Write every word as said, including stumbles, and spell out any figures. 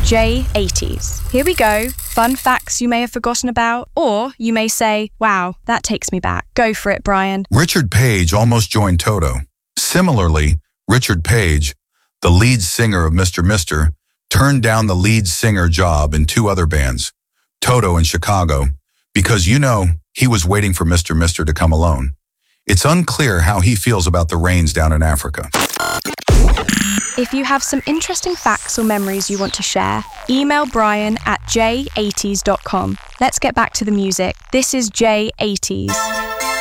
J eighties. Here we go. Fun facts you may have forgotten about, or you may say, wow, that takes me back. Go for it, Brian. Richard Page almost joined Toto. Similarly, Richard Page, the lead singer of Mister Mister, turned down the lead singer job in two other bands, Toto and Chicago, because, you know, he was waiting for Mister Mister to come alone. It's unclear how he feels about the rains down in Africa. If you have some interesting facts or memories you want to share, email Brian at j eighties dot com. Let's get back to the music. This is J eighties.